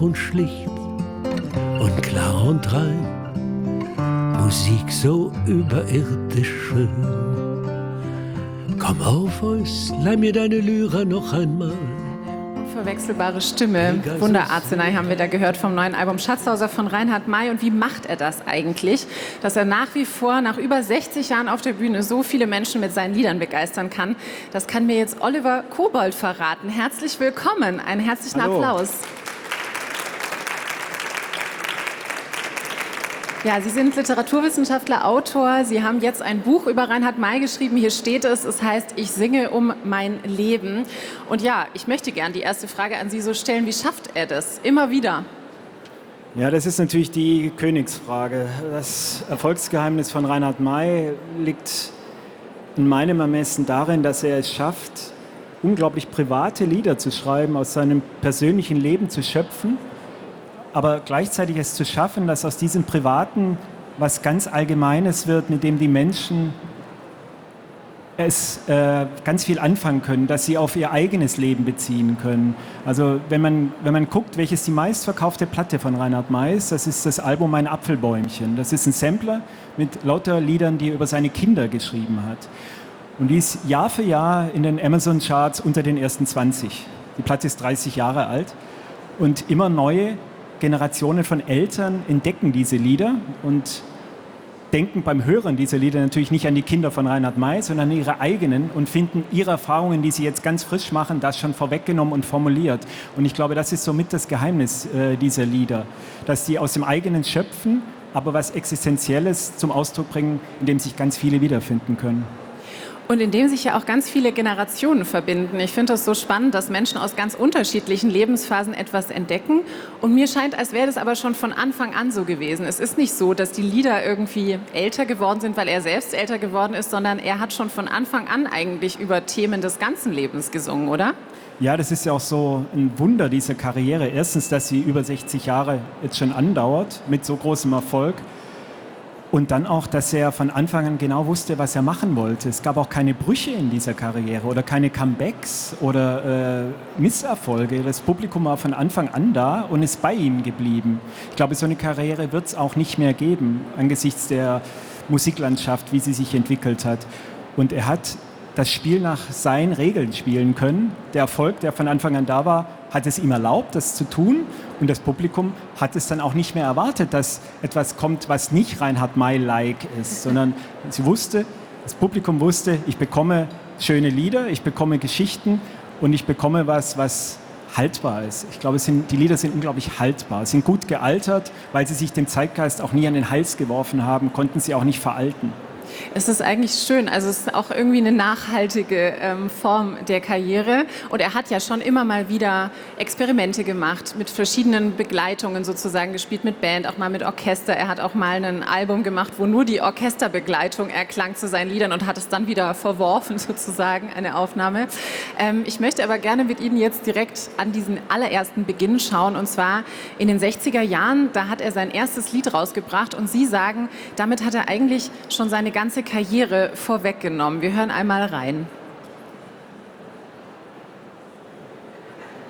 und schlicht und klar und rein. Musik so überirdisch schön. Komm auf, Eus, leih mir deine Lyra noch einmal. Unverwechselbare Stimme, Wunderarznei haben wir da gehört vom neuen Album Schatzhauser von Reinhard May. Und wie macht er das eigentlich, dass er nach wie vor, nach über 60 Jahren auf der Bühne, so viele Menschen mit seinen Liedern begeistern kann? Das kann mir jetzt Oliver Kobold verraten. Herzlich willkommen, einen herzlichen Hallo. Applaus. Ja, Sie sind Literaturwissenschaftler, Autor. Sie haben jetzt ein Buch über Reinhard May geschrieben. Hier steht es, es heißt, ich singe um mein Leben. Und ja, ich möchte gern die erste Frage an Sie so stellen, wie schafft er das? Immer wieder. Ja, das ist natürlich die Königsfrage. Das Erfolgsgeheimnis von Reinhard May liegt in meinem Ermessen darin, dass er es schafft, unglaublich private Lieder zu schreiben, aus seinem persönlichen Leben zu schöpfen, aber gleichzeitig es zu schaffen, dass aus diesem Privaten was ganz Allgemeines wird, mit dem die Menschen es ganz viel anfangen können, dass sie auf ihr eigenes Leben beziehen können. Also wenn man guckt, welches die meistverkaufte Platte von Reinhard May ist, das ist das Album Mein Apfelbäumchen. Das ist ein Sampler mit lauter Liedern, die er über seine Kinder geschrieben hat. Und die ist Jahr für Jahr in den Amazon-Charts unter den ersten 20. Die Platte ist 30 Jahre alt und immer neue Generationen von Eltern entdecken diese Lieder und denken beim Hören dieser Lieder natürlich nicht an die Kinder von Reinhard May, sondern an ihre eigenen und finden ihre Erfahrungen, die sie jetzt ganz frisch machen, das schon vorweggenommen und formuliert. Und ich glaube, das ist somit das Geheimnis dieser Lieder, dass sie aus dem eigenen schöpfen, aber was Existenzielles zum Ausdruck bringen, in dem sich ganz viele wiederfinden können. Und in dem sich ja auch ganz viele Generationen verbinden. Ich finde das so spannend, dass Menschen aus ganz unterschiedlichen Lebensphasen etwas entdecken. Und mir scheint, als wäre das aber schon von Anfang an so gewesen. Es ist nicht so, dass die Lieder irgendwie älter geworden sind, weil er selbst älter geworden ist, sondern er hat schon von Anfang an eigentlich über Themen des ganzen Lebens gesungen, oder? Ja, das ist ja auch so ein Wunder dieser Karriere. Erstens, dass sie über 60 Jahre jetzt schon andauert, mit so großem Erfolg. Und dann auch, dass er von Anfang an genau wusste, was er machen wollte. Es gab auch keine Brüche in dieser Karriere oder keine Comebacks oder Misserfolge. Das Publikum war von Anfang an da und ist bei ihm geblieben. Ich glaube, so eine Karriere wird es auch nicht mehr geben, angesichts der Musiklandschaft, wie sie sich entwickelt hat. Und er hat das Spiel nach seinen Regeln spielen können. Der Erfolg, der von Anfang an da war, hat es ihm erlaubt, das zu tun. Und das Publikum hat es dann auch nicht mehr erwartet, dass etwas kommt, was nicht Reinhard May-like ist, sondern das Publikum wusste, ich bekomme schöne Lieder, ich bekomme Geschichten und ich bekomme was haltbar ist. Ich glaube, die Lieder sind unglaublich haltbar, sind gut gealtert, weil sie sich dem Zeitgeist auch nie an den Hals geworfen haben, konnten sie auch nicht veralten. Es ist eigentlich schön, also es ist auch irgendwie eine nachhaltige Form der Karriere und er hat ja schon immer mal wieder Experimente gemacht, mit verschiedenen Begleitungen sozusagen gespielt, mit Band, auch mal mit Orchester. Er hat auch mal ein Album gemacht, wo nur die Orchesterbegleitung erklang zu seinen Liedern und hat es dann wieder verworfen sozusagen, eine Aufnahme. Ich möchte aber gerne mit Ihnen jetzt direkt an diesen allerersten Beginn schauen und zwar in den 60er Jahren, da hat er sein erstes Lied rausgebracht und Sie sagen, damit hat er eigentlich schon seine ganze Karriere vorweggenommen. Wir hören einmal rein.